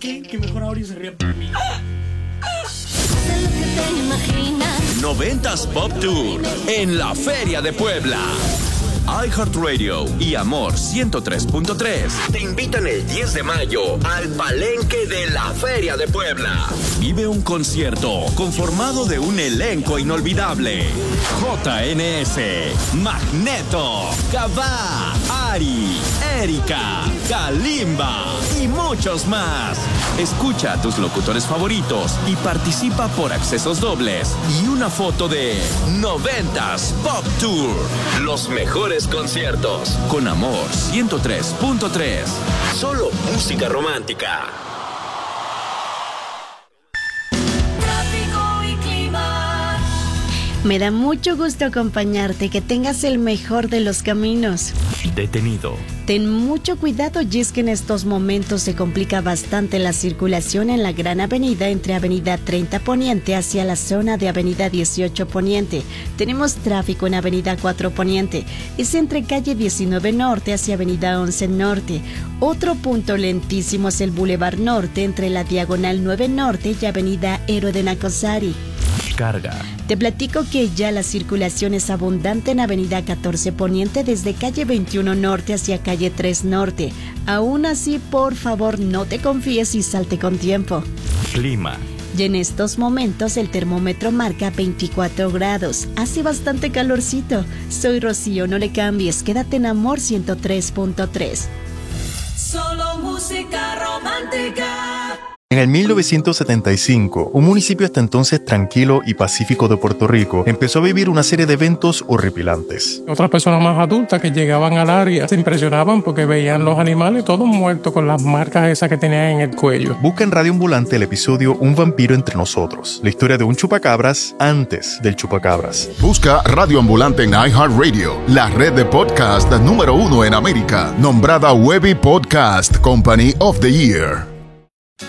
qué? Que mejor ahora se ríe por mí. 90s Pop Tour en la Feria de Puebla. iHeartRadio y Amor 103.3 te invitan el 10 de mayo al Palenque de la Feria de Puebla. Vive un concierto conformado de un elenco inolvidable: JNS, Magneto, Cabá, Ari, Erika, Kalimba y muchos más. Escucha a tus locutores favoritos y participa por accesos dobles y una foto de 90s Pop Tour. Los mejores conciertos con Amor 103.3. Solo música romántica. Me da mucho gusto acompañarte, que tengas el mejor de los caminos. Detenido. Ten mucho cuidado, y es que en estos momentos se complica bastante la circulación en la Gran Avenida entre Avenida 30 Poniente hacia la zona de Avenida 18 Poniente. Tenemos tráfico en Avenida 4 Poniente. Es entre calle 19 Norte hacia Avenida 11 Norte. Otro punto lentísimo es el Boulevard Norte entre la Diagonal 9 Norte y Avenida Héroe de Nacosari. Carga. Te platico que ya la circulación es abundante en Avenida 14 Poniente desde calle 21 Norte hacia calle 3 Norte. Aún así, por favor, no te confíes y salte con tiempo. Clima. Y en estos momentos el termómetro marca 24 grados. Hace bastante calorcito. Soy Rocío, no le cambies. Quédate en Amor 103.3. Solo música romántica. En el 1975, un municipio hasta entonces tranquilo y pacífico de Puerto Rico empezó a vivir una serie de eventos horripilantes. Otras personas más adultas que llegaban al área se impresionaban porque veían los animales todos muertos con las marcas esas que tenían en el cuello. Busca en Radio Ambulante el episodio Un vampiro entre nosotros, la historia de un chupacabras antes del chupacabras. Busca Radio Ambulante en iHeartRadio, la red de podcast número 1 en América, nombrada Webby Podcast Company of the Year.